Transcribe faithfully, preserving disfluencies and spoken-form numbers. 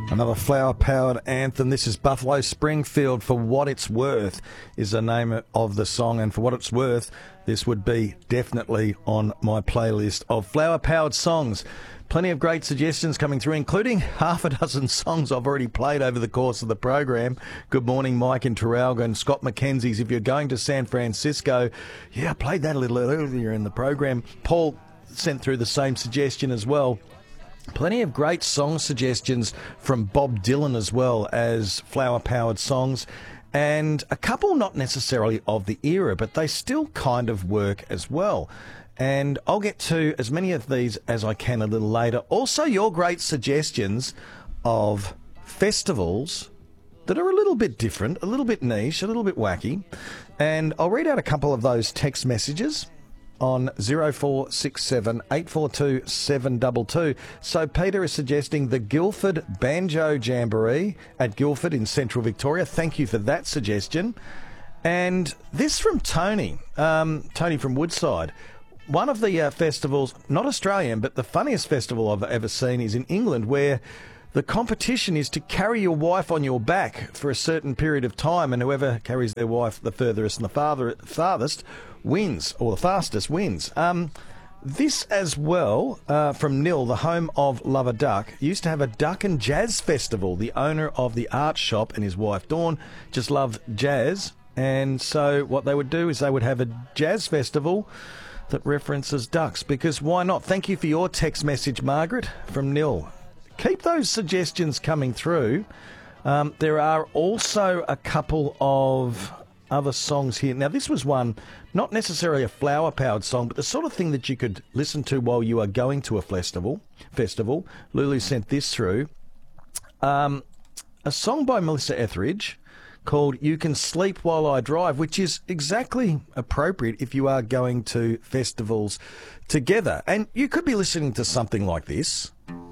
Another flower-powered anthem. This is Buffalo Springfield. For What It's Worth is the name of the song, and for what it's worth, this would be definitely on my playlist of flower-powered songs. Plenty of great suggestions coming through, including half a dozen songs I've already played over the course of the program. Good morning, Mike in Traralgon and Scott McKenzie's. If you're going to San Francisco, yeah, I played that a little earlier in the program. Paul sent through the same suggestion as well. Plenty of great song suggestions from Bob Dylan as well as flower-powered songs, and a couple not necessarily of the era, but they still kind of work as well. And I'll get to as many of these as I can a little later. Also, your great suggestions of festivals that are a little bit different, a little bit niche, a little bit wacky. And I'll read out a couple of those text messages on zero four six seven, eight four two, seven two two. So Peter is suggesting the Guildford Banjo Jamboree at Guildford in Central Victoria. Thank you for that suggestion. And this from Tony, um, Tony from Woodside. One of the uh, festivals, not Australian, but the funniest festival I've ever seen is in England, where the competition is to carry your wife on your back for a certain period of time, and whoever carries their wife the furthest and the farther, farthest wins, or the fastest wins. Um, this as well, uh, from Nil, the home of Love a Duck, used to have a duck and jazz festival. The owner of the art shop and his wife Dawn just loved jazz, and so what they would do is they would have a jazz festival that references ducks, because why not? Thank you for your text message, Margaret, from Nil. Keep those suggestions coming through. Um, there are also a couple of other songs here. Now, this was one, not necessarily a flower-powered song, but the sort of thing that you could listen to while you are going to a festival. Festival. Lulu sent this through. Um, a song by Melissa Etheridge called You Can Sleep While I Drive, which is exactly appropriate if you are going to festivals together. And you could be listening to something like this.